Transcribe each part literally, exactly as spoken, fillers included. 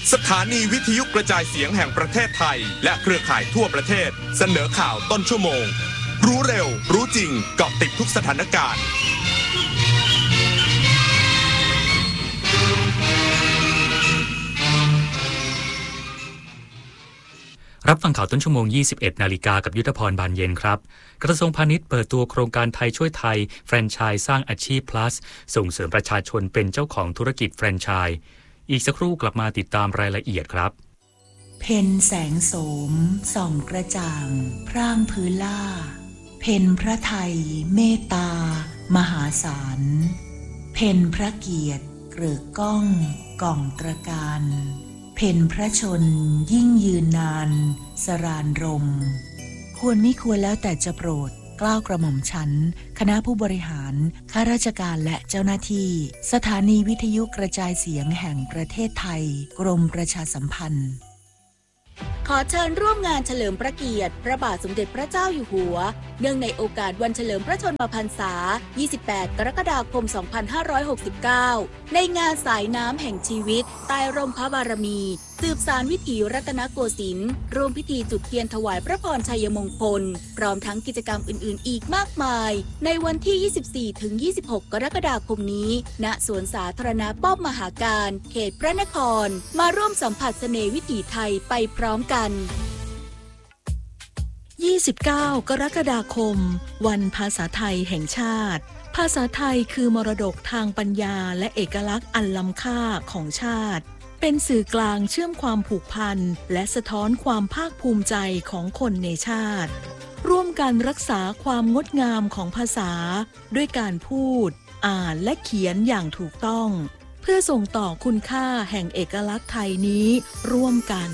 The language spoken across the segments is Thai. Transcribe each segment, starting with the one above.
สถานีวิทยุกระจายเสียงแห่งประเทศไทยและเครือข่ายทั่วประเทศเสนอข่าวต้นชั่วโมงรู้เร็วรู้จริงเกาะติดทุกสถานการณ์รับฟังข่าวต้นชั่วโมง ยี่สิบเอ็ด นาฬิกากับยุทธพรบานเย็นครับกระทรวงพาณิชย์เปิดตัวโครงการไทยช่วยไทยแฟรนไชส์สร้างอาชีพ plus ส่งเสริมประชาชนเป็นเจ้าของธุรกิจแฟรนไชส์อีกสักครู่กลับมาติดตามรายละเอียดครับเพ็ญแสงโสมส่องกระจ่างพร่างพื้นล่าเพ็ญพระไทยเมตตามหาศาลเพ็ญพระเกียรติเกริกก้องก่องตระการเพ็ญพระชนยิ่งยืนนานสรานรมควรมิควรแล้วแต่จะโปรดเกล้ากระหม่อมชั้นคณะผู้บริหารข้าราชการและเจ้าหน้าที่สถานีวิทยุกระจายเสียงแห่งประเทศไทยกรมประชาสัมพันธ์ขอเชิญร่วมงานเฉลิมพระเกียรติพระบาทสมเด็จพระเจ้าอยู่หัวเนื่องในโอกาสวันเฉลิมพระชนมพรรษา ยี่สิบแปด กรกฎาคม สองพันห้าร้อยหกสิบเก้า ในงานสายน้ำแห่งชีวิตใต้ร่มพระบารมีสืบสานวิถีรัตนโกสินทร์ร่วมพิธีจุดเทียนถวายพระพรชัยมงคลพร้อมทั้งกิจกรรมอื่นๆอีกมากมายในวันที่ ยี่สิบสี่ถึงยี่สิบหก กรกฎาคมนี้ณสวนสาธารณะป้อมมหาการเขตพระนครมาร่วมสัมผัสเสน่ห์วิถีไทยไปพร้อมกันยี่สิบเก้ากรกฎาคมวันภาษาไทยแห่งชาติภาษาไทยคือมรดกทางปัญญาและเอกลักษณ์อันล้ำค่าของชาติเป็นสื่อกลางเชื่อมความผูกพันและสะท้อนความภาคภูมิใจของคนในชาติร่วมกันรักษาความงดงามของภาษาด้วยการพูดอ่านและเขียนอย่างถูกต้องเพื่อส่งต่อคุณค่าแห่งเอกลักษณ์ไทยนี้ร่วมกัน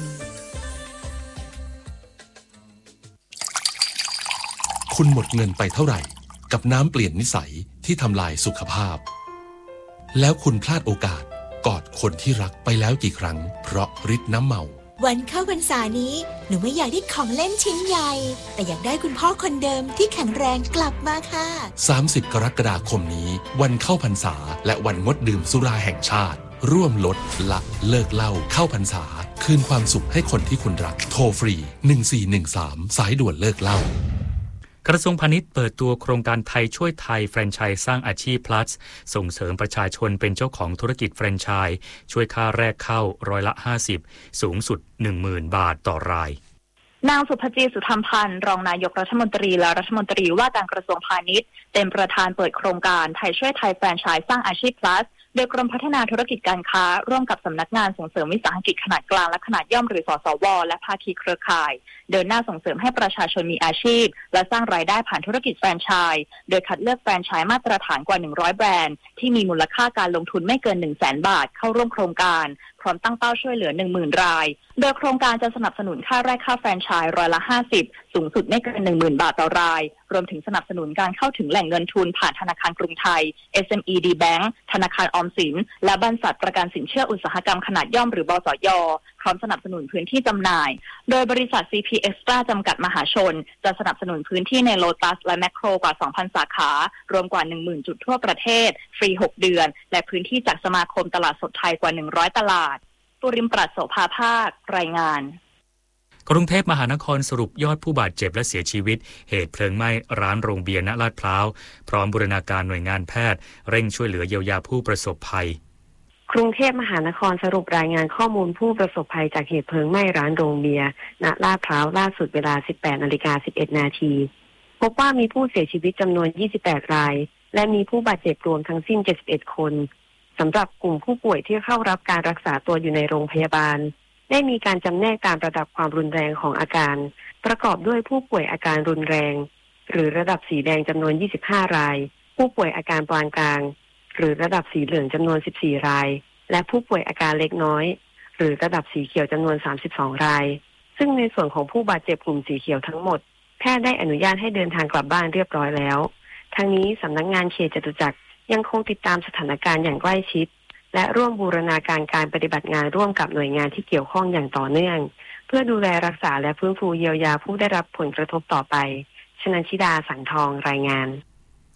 คุณหมดเงินไปเท่าไหร่กับน้ำเปลี่ยนนิสัยที่ทำลายสุขภาพแล้วคุณพลาดโอกาสกอดคนที่รักไปแล้วกี่ครั้งเพราะฤทธิ์น้ำเมาวันเข้าพรรษานี้หนูไม่อยากได้ของเล่นชิ้นใหญ่แต่อยากได้คุณพ่อคนเดิมที่แข็งแรงกลับมาค่ะสามสิบกรกฎาคมนี้วันเข้าพรรษาและวันงดดื่มสุราแห่งชาติร่วมลดละเลิกเหล้าเข้าพรรษาคืนความสุขให้คนที่คุณรักโทรฟรีหนึ่งสี่หนึ่งสามสายด่วนเลิกเหล้ากระทรวงพาณิชย์เปิดตัวโครงการไทยช่วยไทยแฟรนไชส์สร้างอาชีพ plus ส่งเสริมประชาชนเป็นเจ้าของธุรกิจแฟรนไชส์ช่วยค่าแรกเข้าร้อยละห้าสิบสูงสุด หนึ่งหมื่น บาทต่อรายนางสุภจีสุธรรมพันธ์รองนายกรัฐมนตรีและรัฐมนตรีว่าการกระทรวงพาณิชย์เป็นประธานเปิดโครงการไทยช่วยไทยแฟรนไชส์สร้างอาชีพ plusโดยกรมพัฒนาธุรกิจการค้าร่วมกับสำนักงานส่งเสริมวิสาหกิจขนาดกลางและขนาดย่อมหรือสสวและภาคีเครือข่ายเดินหน้าส่งเสริมให้ประชาชนมีอาชีพและสร้างรายได้ผ่านธุรกิจแฟรนไชส์โดยคัดเลือกแฟรนไชส์มาตรฐานกว่าหนึ่งร้อยแบรนด์ที่มีมูลค่าการลงทุนไม่เกิน หนึ่งแสน บาทเข้าร่วมโครงการพร้อมตั้งเป้าช่วยเหลือ หนึ่งหมื่น รายโดยโครงการจะสนับสนุนค่าแรกค่าแฟรนไชส์ร้อยละห้าสิบสูงสุดไม่เกิน หนึ่งหมื่น บาทต่อรายรวมถึงสนับสนุนการเข้าถึงแหล่งเงินทุนผ่านธนาคารกรุงไทย เอส เอ็ม อี ดี Bank ธนาคารออมสินและบรรษัทประกันสินเชื่ออุตสาหกรรมขนาดย่อมหรือบสย.พร้อมสนับสนุนพื้นที่จำหน่ายโดยบริษัท ซี พี Extra จำกัดมหาชนจะสนับสนุนพื้นที่ในโลตัสและแมคโครกว่า สองพัน สาขารวมกว่า หนึ่งหมื่น จุดทั่วประเทศฟรีหกเดือนและพื้นที่จากสมาคมตลาดสดไทยกว่าหนึ่งร้อยตลาดปุริมปรัชโสภาภาครายงานกรุงเทพมหานครสรุปยอดผู้บาดเจ็บและเสียชีวิตเหตุเพลิงไหม้ร้านโรงเบียร์ณลาดพร้าวพร้อมบูรณาการหน่วยงานแพทย์เร่งช่วยเหลือเยียวยาผู้ประสบภัยกรุงเทพมหานครสรุปรายงานข้อมูลผู้ประสบภัยจากเหตุเพลิงไหม้ร้านโรงเบียร์ณลาดพร้าวล่าสุดเวลา สิบแปดนาฬิกาสิบเอ็ดนาทีพบว่ามีผู้เสียชีวิตจำนวนยี่สิบแปดรายและมีผู้บาดเจ็บรวมทั้งสิ้นเจ็ดสิบเอ็ดคนสำหรับกลุ่มผู้ป่วยที่เข้ารับการรักษาตัวอยู่ในโรงพยาบาลได้มีการจำแนกตามระดับความรุนแรงของอาการประกอบด้วยผู้ป่วยอาการรุนแรงหรือระดับสีแดงจำนวนยี่สิบห้ารายผู้ป่วยอาการปานกลางหรือระดับสีเหลืองจำนวนสิบสี่รายและผู้ป่วยอาการเล็กน้อยหรือระดับสีเขียวจำนวนสามสิบสองรายซึ่งในส่วนของผู้บาดเจ็บกลุ่มสีเขียวทั้งหมดแพทย์ได้อนุญาตให้เดินทางกลับบ้านเรียบร้อยแล้วทั้งนี้สำนักงานเขตจตุจักรยังคงติดตามสถานการณ์อย่างใกล้ชิดและร่วมบูรณาการการปฏิบัติงานร่วมกับหน่วยงานที่เกี่ยวข้องอย่างต่อเนื่องเพื่อดูแลรักษาและฟื้นฟูเยียวยาผู้ได้รับผลกระทบต่อไปชนันชิดาสังทองรายงาน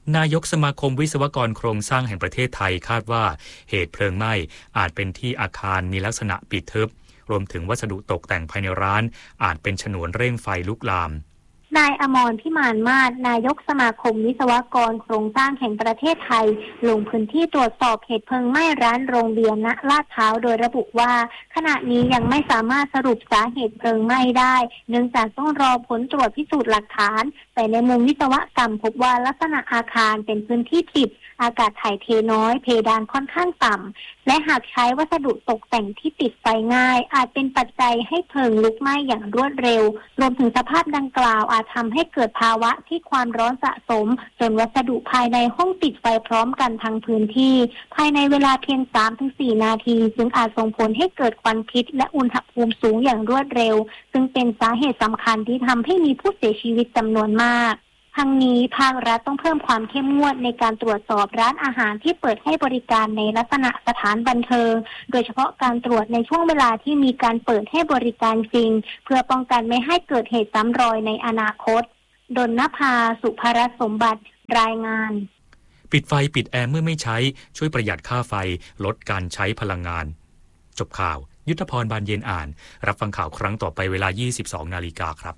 นายกสมาคมวิศวกรโครงสร้างแห่งประเทศไทยคาดว่าเหตุเพลิงไหม้อาจเป็นที่อาคารมีลักษณะปิดทึบรวมถึงวัสดุตกแต่งภายในร้านอาจเป็นฉนวนเร่งไฟลุกลามนายอมรพิมานมาศนายกสมาคมวิศวกรโครงสร้างแห่งประเทศไทยลงพื้นที่ตรวจสอบเหตุเพลิงไหม้ร้านโรงเบียร์ณลาดพร้าวโดยระบุว่าขณะนี้ยังไม่สามารถสรุปสาเหตุเพลิงไหม้ได้เนื่องจากต้องรอผลตรวจพิสูจน์หลักฐานแต่ในมุมวิศวกรรมพบว่าลักษณะอาคารเป็นพื้นที่ปิดอากาศถ่ายเทน้อยเพดานค่อนข้างต่ำและหากใช้วัสดุตกแต่งที่ติดไฟง่ายอาจเป็นปัจจัยให้เพลิงลุกไหม้อย่างรวดเร็วรวมถึงสภาพดังกล่าวอาจทำให้เกิดภาวะที่ความร้อนสะสมจนวัสดุภายในห้องติดไฟพร้อมกันทั้งพื้นที่ภายในเวลาเพียง สามถึงสี่ นาทีซึ่งอาจส่งผลให้เกิดควันพิษและอุณหภูมิสูงอย่างรวดเร็วซึ่งเป็นสาเหตุสำคัญที่ทำให้มีผู้เสียชีวิตจำนวนมากทั้งนี้ภาครัฐต้องเพิ่มความเข้มงวดในการตรวจสอบร้านอาหารที่เปิดให้บริการในลักษณะสถานบันเทิงโดยเฉพาะการตรวจในช่วงเวลาที่มีการเปิดให้บริการจริงเพื่อป้องกันไม่ให้เกิดเหตุซ้ำรอยในอนาคตดลนภาสุภรัตน์สมบัติรายงานปิดไฟปิดแอร์เมื่อไม่ใช้ช่วยประหยัดค่าไฟลดการใช้พลังงานจบข่าวยุทธพรบานเย็นอ่านรับฟังข่าวครั้งต่อไปเวลา ยี่สิบสอง นาฬิกาครับ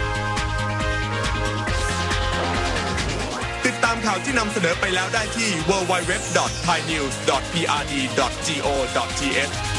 ติดตามข่าวที่นำเสนอไปแล้วได้ที่ ดับเบิลยู ดับเบิลยู ดับเบิลยู ดอท ไทยนิวส์ ดอท พี อาร์ ดี ดอท จี โอ ดอท ที เอช